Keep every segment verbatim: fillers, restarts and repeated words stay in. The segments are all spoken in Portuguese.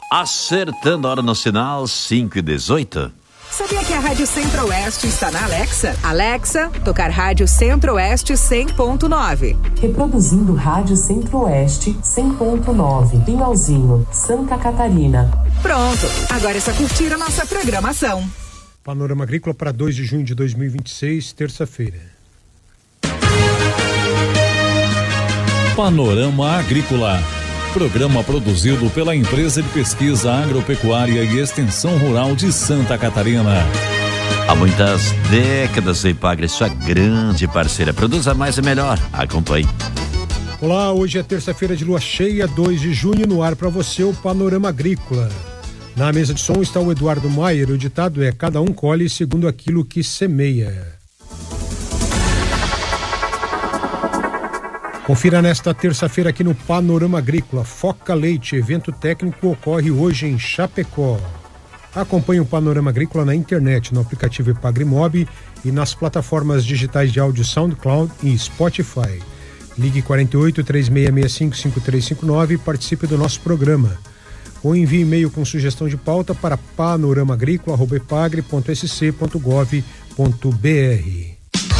Acertando a hora no sinal, cinco e dezoito. Sabia que a Rádio Centro-Oeste está na Alexa? Alexa, tocar Rádio Centro-Oeste cem ponto nove. Reproduzindo Rádio Centro-Oeste cem ponto nove. Pinhalzinho, Santa Catarina. Pronto, agora é só curtir a nossa programação. Panorama Agrícola para dois de junho de dois mil e vinte e seis, terça-feira. Panorama Agrícola. Programa produzido pela Empresa de Pesquisa Agropecuária e Extensão Rural de Santa Catarina. Há muitas décadas, a Ipagre é sua grande parceira. Produza mais e melhor. Acompanhe. Olá, hoje é terça-feira de lua cheia, dois de junho, no ar para você o Panorama Agrícola. Na mesa de som está o Eduardo Maier. O ditado é: cada um colhe segundo aquilo que semeia. Confira nesta terça-feira aqui no Panorama Agrícola. Foca Leite, evento técnico ocorre hoje em Chapecó. Acompanhe o Panorama Agrícola na internet, no aplicativo Ipagre-Mob e nas plataformas digitais de áudio SoundCloud e Spotify. Ligue quarenta e oito, três seis seis cinco, cinco três cinco nove e participe do nosso programa. Ou envie e-mail com sugestão de pauta para panoramaagrícola arroba ipagre ponto s c ponto gov ponto b r.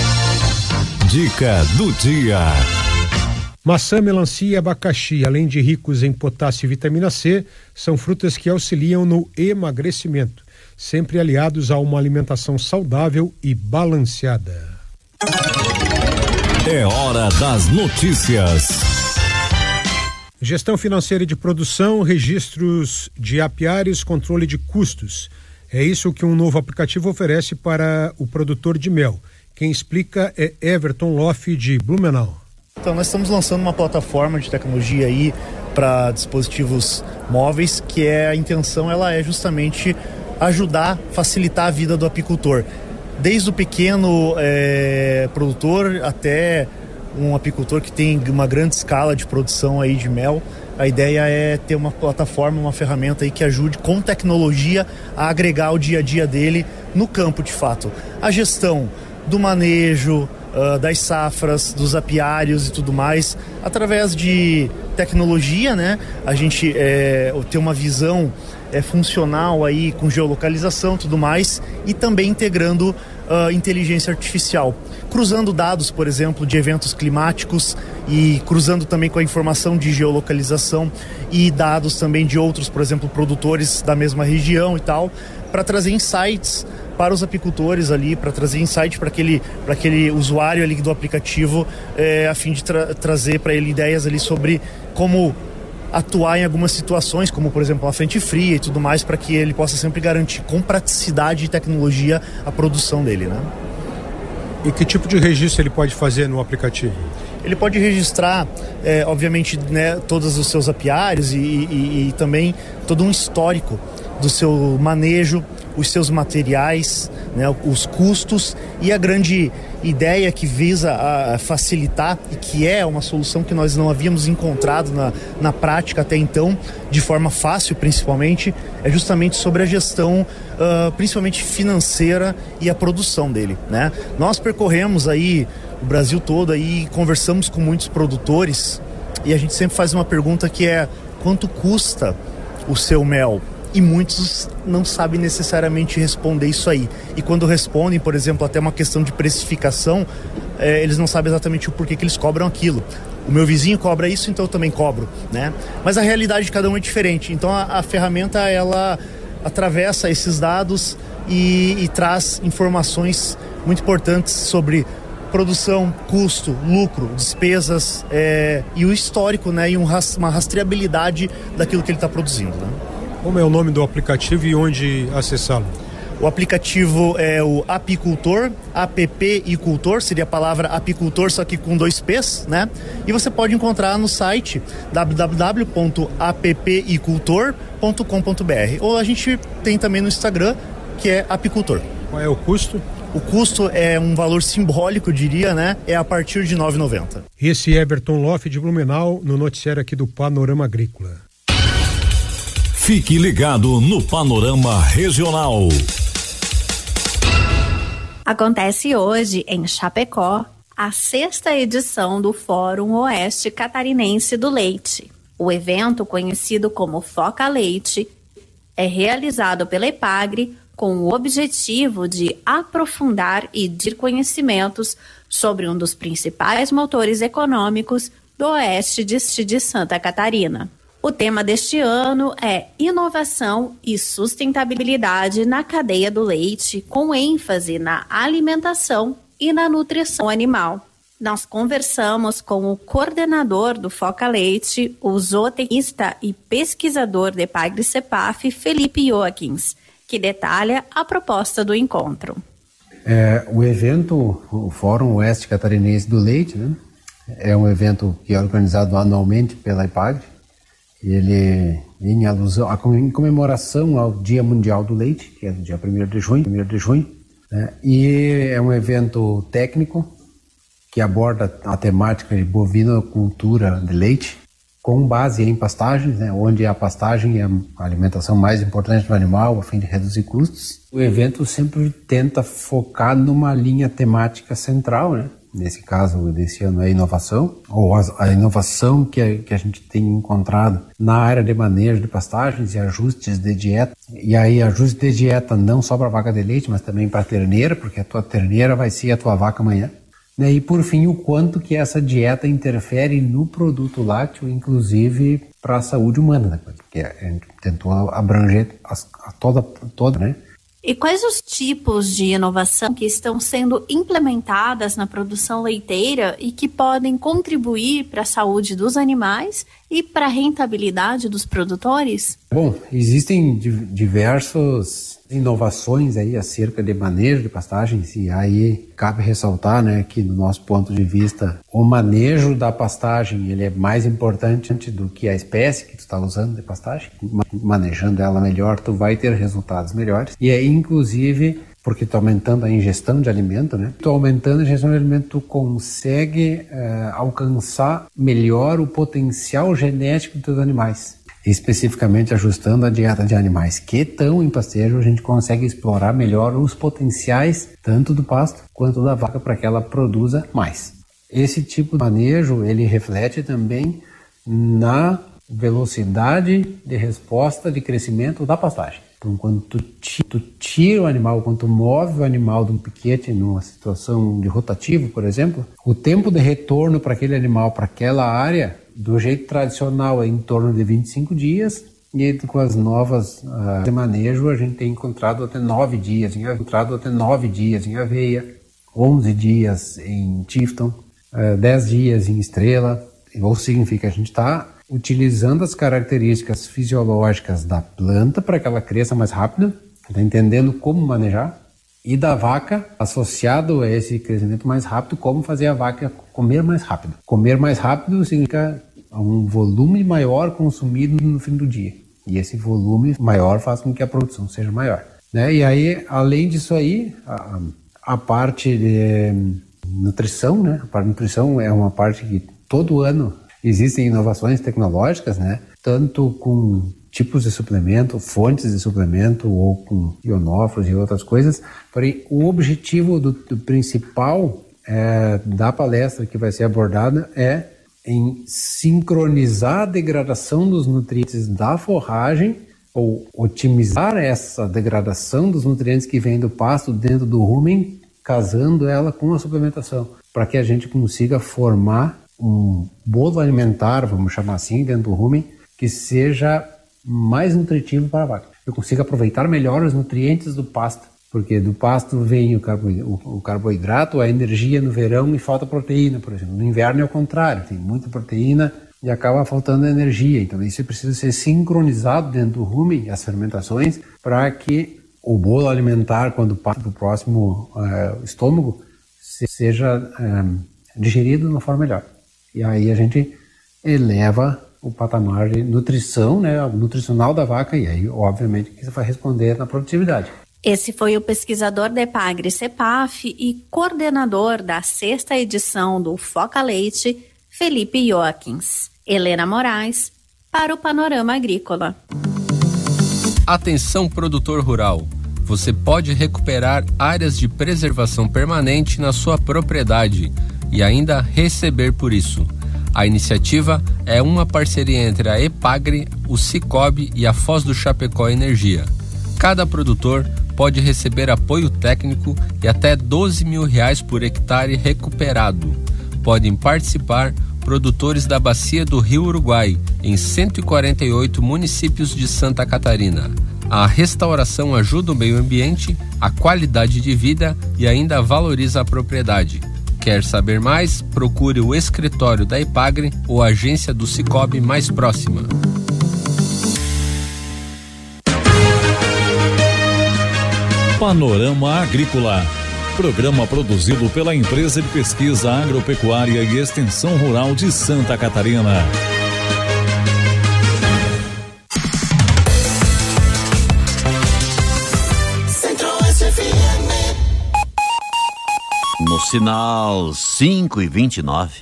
Dica do dia. Maçã, melancia e abacaxi, além de ricos em potássio e vitamina C, são frutas que auxiliam no emagrecimento, sempre aliados a uma alimentação saudável e balanceada. É hora das notícias. Gestão financeira de produção, registros de apiários, controle de custos. É isso que um novo aplicativo oferece para o produtor de mel. Quem explica é Everton Loff, de Blumenau. Então, nós estamos lançando uma plataforma de tecnologia aí para dispositivos móveis, que é a intenção, ela é justamente ajudar, facilitar a vida do apicultor. Desde o pequeno é, produtor até um apicultor que tem uma grande escala de produção aí de mel. A ideia é ter uma plataforma, uma ferramenta aí que ajude com tecnologia a agregar o dia a dia dele no campo, de fato. A gestão do manejo, Uh, das safras, dos apiários e tudo mais, através de tecnologia, né? A gente é, tem uma visão é, funcional aí com geolocalização e tudo mais, e também integrando uh, inteligência artificial, cruzando dados, por exemplo, de eventos climáticos e cruzando também com a informação de geolocalização e dados também de outros, por exemplo, produtores da mesma região e tal, para trazer insights para os apicultores ali, para trazer insight para aquele, para aquele usuário ali do aplicativo, é, a fim de tra- trazer para ele ideias ali sobre como atuar em algumas situações, como por exemplo a frente fria e tudo mais, para que ele possa sempre garantir com praticidade e tecnologia a produção dele, né? E que tipo de registro ele pode fazer no aplicativo? Ele pode registrar, é, obviamente, né, todos os seus apiários e, e, e também todo um histórico do seu manejo, os seus materiais, né, os custos, e a grande ideia que visa a facilitar, e que é uma solução que nós não havíamos encontrado na, na prática até então, de forma fácil principalmente, é justamente sobre a gestão uh, principalmente financeira e a produção dele, né? Nós percorremos aí o Brasil todo aí, conversamos com muitos produtores e a gente sempre faz uma pergunta que é: quanto custa o seu mel? E muitos não sabem necessariamente responder isso aí. E quando respondem, por exemplo, até uma questão de precificação, eh, eles não sabem exatamente o porquê que eles cobram aquilo. O meu vizinho cobra isso, então eu também cobro, né? Mas a realidade de cada um é diferente. Então a, a ferramenta, ela atravessa esses dados e, e traz informações muito importantes sobre produção, custo, lucro, despesas, eh, e o histórico, né? E um, uma rastreabilidade daquilo que ele está produzindo, né? Como é o nome do aplicativo e onde acessá-lo? O aplicativo é o Apicultor, App-icultor, seria a palavra apicultor, só que com dois P's, né? E você pode encontrar no site w w w ponto app-icultor ponto com ponto b r. Ou a gente tem também no Instagram, que é Apicultor. Qual é o custo? O custo é um valor simbólico, eu diria, né? É a partir de nove reais e noventa centavos. Esse é Everton Loff, de Blumenau, no noticiário aqui do Panorama Agrícola. Fique ligado no Panorama Regional. Acontece hoje, em Chapecó, a sexta edição do Fórum Oeste Catarinense do Leite. O evento, conhecido como Foca Leite, É realizado pela Epagre com o objetivo de aprofundar e dir conhecimentos sobre um dos principais motores econômicos do oeste de Santa Catarina. O tema deste ano é inovação e sustentabilidade na cadeia do leite, com ênfase na alimentação e na nutrição animal. Nós conversamos com o coordenador do Foca Leite, o zootecnista e pesquisador da Epagre-Cepaf, Felipe Joaquins, que detalha a proposta do encontro. É, o evento, o Fórum Oeste Catarinense do Leite, né, é um evento que é organizado anualmente pela Epagre. Ele em alusão, em comemoração ao Dia Mundial do Leite, que é no dia primeiro de junho, primeiro de junho, né, e é um evento técnico que aborda a temática de bovinocultura de leite, com base em pastagens, né, onde a pastagem é a alimentação mais importante do animal, a fim de reduzir custos. O evento sempre tenta focar numa linha temática central, né? Nesse caso, desse ano, é a inovação, ou a, a inovação que a, que a gente tem encontrado na área de manejo de pastagens e ajustes de dieta. E aí, ajuste de dieta não só para a vaca de leite, mas também para a terneira, porque a tua terneira vai ser a tua vaca amanhã. E por fim, o quanto que essa dieta interfere no produto lácteo, inclusive para a saúde humana, né? Porque a gente tentou abranger as, a toda, toda, né? E quais os tipos de inovação que estão sendo implementadas na produção leiteira e que podem contribuir para a saúde dos animais e para a rentabilidade dos produtores? Bom, existem diversas inovações aí acerca de manejo de pastagens, e aí cabe ressaltar, né, que do nosso ponto de vista o manejo da pastagem ele é mais importante do que a espécie que tu está usando de pastagem. Manejando ela melhor, tu vai ter resultados melhores, e aí inclusive porque tu aumentando a ingestão de alimento, né? Tu aumentando a ingestão de alimento, tu consegue uh, alcançar melhor o potencial genético dos teus animais. Especificamente ajustando a dieta de animais que estão em pastejo, a gente consegue explorar melhor os potenciais tanto do pasto quanto da vaca para que ela produza mais. Esse tipo de manejo ele reflete também na velocidade de resposta de crescimento da pastagem. Então, quando tu tira, tu tira o animal, quando tu move o animal de um piquete numa situação de rotativo, por exemplo, o tempo de retorno para aquele animal, para aquela área, do jeito tradicional é em torno de vinte e cinco dias, e com as novas uh, de manejo a gente tem encontrado até nove dias, encontrado até nove dias em aveia, onze dias em Tifton, uh, dez dias em estrela, ou significa que a gente está utilizando as características fisiológicas da planta para que ela cresça mais rápido, está entendendo como manejar, e da vaca, associado a esse crescimento mais rápido, como fazer a vaca comer mais rápido. Comer mais rápido significa um volume maior consumido no fim do dia. E esse volume maior faz com que a produção seja maior, né? E aí, além disso aí, a, a parte de nutrição, né? A parte de nutrição é uma parte que todo ano existem inovações tecnológicas, né? Tanto com tipos de suplemento, fontes de suplemento ou com ionófilos e outras coisas. Porém, o objetivo do, do principal é, da palestra que vai ser abordada é em sincronizar a degradação dos nutrientes da forragem ou otimizar essa degradação dos nutrientes que vêm do pasto dentro do rumen, casando ela com a suplementação, para que a gente consiga formar um bolo alimentar, vamos chamar assim, dentro do rumen, que seja mais nutritivo para a vaca. Eu consigo aproveitar melhor os nutrientes do pasto, porque do pasto vem o, carbo, o, o carboidrato, a energia no verão e falta proteína, por exemplo. No inverno é o contrário, tem muita proteína e acaba faltando energia. Então isso precisa ser sincronizado dentro do rumen, as fermentações, para que o bolo alimentar, quando passa para o próximo uh, estômago, seja uh, digerido de uma forma melhor. E aí a gente eleva o patamar de nutrição, né, nutricional da vaca, e aí, obviamente, que isso vai responder na produtividade. Esse foi o pesquisador da Epagre-Cepaf e coordenador da sexta edição do Foca Leite, Felipe Joaquins. Helena Moraes, para o Panorama Agrícola. Atenção, produtor rural! Você pode recuperar áreas de preservação permanente na sua propriedade e ainda receber por isso. A iniciativa é uma parceria entre a Epagre, o Sicob e a Foz do Chapecó Energia. Cada produtor pode receber apoio técnico e até doze mil reais por hectare recuperado. Podem participar produtores da Bacia do Rio Uruguai, em cento e quarenta e oito municípios de Santa Catarina. A restauração ajuda o meio ambiente, a qualidade de vida e ainda valoriza a propriedade. Quer saber mais? Procure o escritório da Epagre ou a agência do Sicob mais próxima. Panorama Agrícola. Programa produzido pela Empresa de Pesquisa Agropecuária e Extensão Rural de Santa Catarina. No sinal cinco e vinte e nove.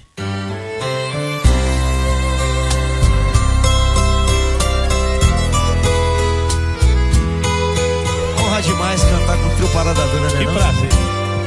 Honra demais cantar com o trio Parada Dura, né? Que prazer.